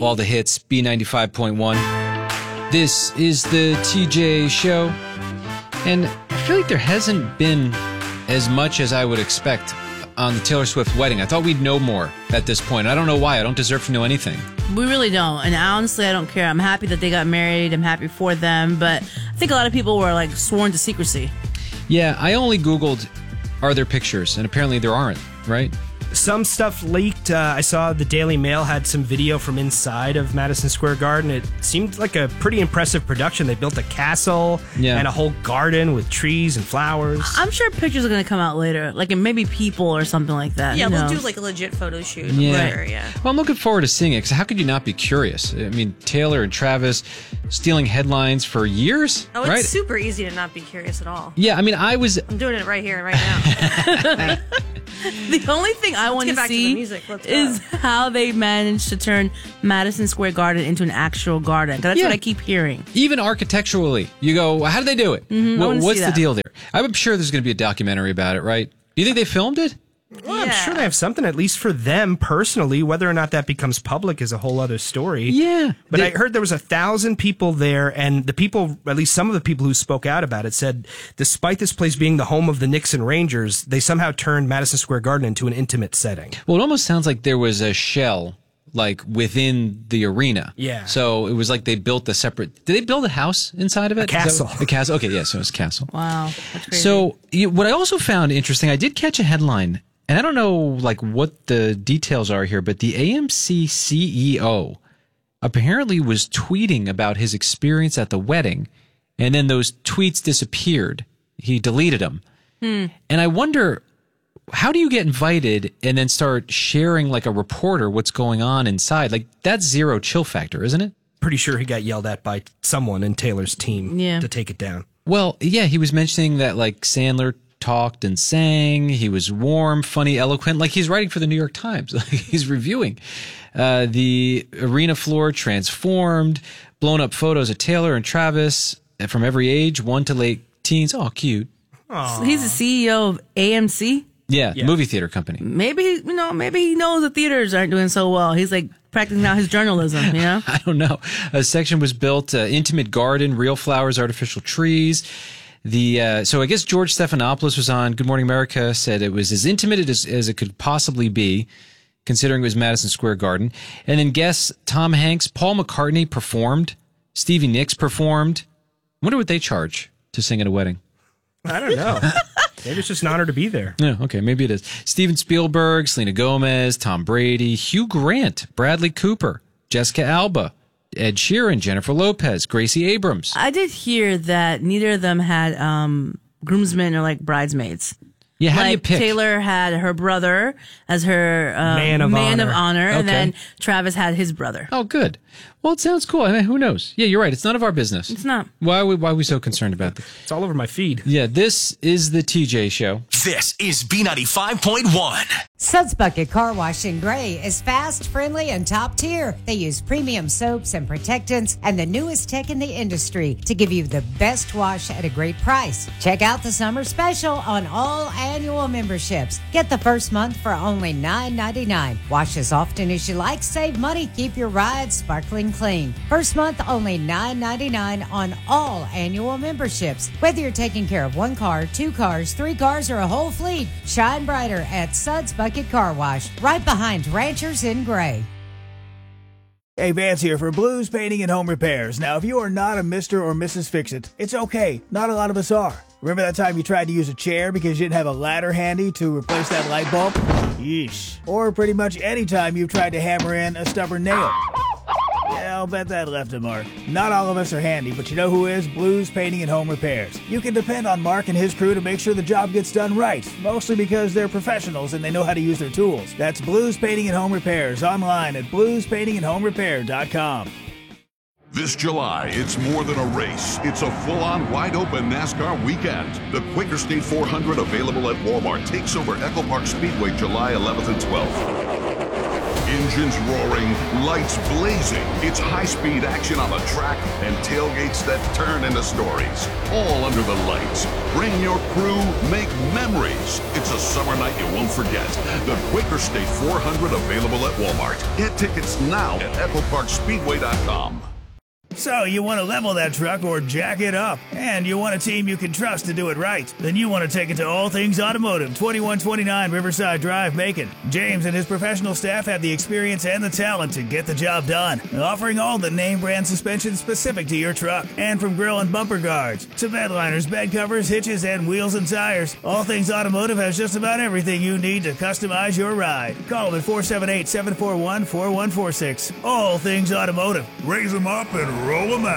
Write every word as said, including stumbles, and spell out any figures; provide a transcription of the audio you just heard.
All the hits, B ninety-five point one. This is the T J Show. And I feel like there hasn't been as much as I would expect on the Taylor Swift wedding. I thought we'd know more at this point. I don't know why. I don't deserve to know anything. We really don't. And honestly, I don't care. I'm happy that they got married. I'm happy for them. But I think a lot of people were like sworn to secrecy. Yeah, I only Googled, are there pictures? And apparently there aren't, right? Some stuff leaked. Uh, I saw the Daily Mail had some video from inside of Madison Square Garden. It seemed like a pretty impressive production. They built a castle yeah. and a whole garden with trees and flowers. I'm sure pictures are going to come out later, like maybe people or something like that. Yeah, they'll knows? do like a legit photo shoot. Yeah. Later, yeah. Well, I'm looking forward to seeing it, because how could you not be curious? I mean, Taylor and Travis stealing headlines for years, Oh, it's right? super easy to not be curious at all. Yeah, I mean, I was... I'm doing it right here, right now. The only thing I want to see is how they managed to turn Madison Square Garden into an actual garden. That's yeah. what I keep hearing. Even architecturally, you go, well, how did they do it? Mm-hmm, what, what's the that. deal there? I'm sure there's going to be a documentary about it, right? Do you think they filmed it? Well, yeah. I'm sure they have something, at least for them personally. Whether or not that becomes public is a whole other story. Yeah. But they, I heard there was a thousand people there, and the people, at least some of the people who spoke out about it, said despite this place being the home of the Knicks and Rangers, they somehow turned Madison Square Garden into an intimate setting. Well, it almost sounds like there was a shell, like, within the arena. Yeah. So it was like they built a separate... Did they build a house inside of it? A castle. A castle? Okay, yeah, so it's a castle. Wow. That's crazy. So you, what I also found interesting, I did catch a headline, and I don't know like what the details are here, but the A M C C E O apparently was tweeting about his experience at the wedding, and then those tweets disappeared. He deleted them. Hmm. And I wonder, how do you get invited and then start sharing like a reporter what's going on inside? Like, that's zero chill factor, isn't it? Pretty sure he got yelled at by someone in Taylor's team yeah. to take it down. Well, yeah, he was mentioning that like Sandler talked and sang. He was warm, funny, eloquent, like he's writing for the New York Times. Like he's reviewing. Uh, the arena floor transformed, blown up photos of Taylor and Travis from every age, one to late teens. Oh, cute. So he's the C E O of A M C? Yeah, Yeah. movie theater company. Maybe, you know, maybe he knows the theaters aren't doing so well. He's like practicing out his journalism, you know? I don't know. A section was built, uh, intimate garden, real flowers, artificial trees. The uh, so I guess George Stephanopoulos was on Good Morning America, said it was as intimate as, as it could possibly be, considering it was Madison Square Garden. And then guests Tom Hanks, Paul McCartney performed, Stevie Nicks performed. I wonder what they charge to sing at a wedding. I don't know. Maybe it's just an honor to be there. Yeah, okay, maybe it is. Steven Spielberg, Selena Gomez, Tom Brady, Hugh Grant, Bradley Cooper, Jessica Alba, Ed Sheeran, Jennifer Lopez, Gracie Abrams. I did hear that neither of them had um, groomsmen or like bridesmaids. Yeah, how like do you pick? Taylor had her brother as her uh, Man of man honor. of honor, Okay. and then Travis had his brother. Oh, good. Well, it sounds cool. I mean, who knows? Yeah, you're right. It's none of our business. It's not. Why are we, why are we so concerned about this? It's all over my feed. Yeah, this is the T J Show. This is B ninety-five point one. Suds Bucket Car Wash in Gray is fast, friendly, and top tier. They use premium soaps and protectants and the newest tech in the industry to give you the best wash at a great price. Check out the summer special on all annual memberships. Get the first month for only nine ninety-nine. Wash as often as you like, save money, keep your ride sparkling clean. First month only nine ninety-nine on all annual memberships. Whether you're taking care of one car, two cars, three cars, or a whole fleet, shine brighter at Suds Bucket Car Wash, right behind Ranchers in Gray. Hey, Vance here for Blues Painting and Home Repairs. Now, if you are not a Mister or Missus Fix-It, it's okay. Not a lot of us are. Remember that time you tried to use a chair because you didn't have a ladder handy to replace that light bulb? Yeesh. Or pretty much any time you've tried to hammer in a stubborn nail. Yeah, I'll bet that left a mark. Not all of us are handy, but you know who is? Blues Painting and Home Repairs. You can depend on Mark and his crew to make sure the job gets done right, mostly because they're professionals and they know how to use their tools. That's Blues Painting and Home Repairs, online at blues painting and home repair dot com. This July, it's more than a race. It's a full-on, wide-open NASCAR weekend. The Quaker State four hundred, available at Walmart, takes over Echo Park Speedway July eleventh and twelfth. Engines roaring, lights blazing. It's high-speed action on the track and tailgates that turn into stories. All under the lights. Bring your crew, make memories. It's a summer night you won't forget. The Quaker State four hundred available at Walmart. Get tickets now at echo park speedway dot com. So you want to level that truck or jack it up, and you want a team you can trust to do it right. Then you want to take it to All Things Automotive, twenty-one twenty-nine Riverside Drive, Macon. James and his professional staff have the experience and the talent to get the job done, offering all the name brand suspension specific to your truck. And from grill and bumper guards to bed liners, bed covers, hitches, and wheels and tires, All Things Automotive has just about everything you need to customize your ride. Call them at four seven eight, seven four one, four one four six. All Things Automotive. Raise them up and roll them out.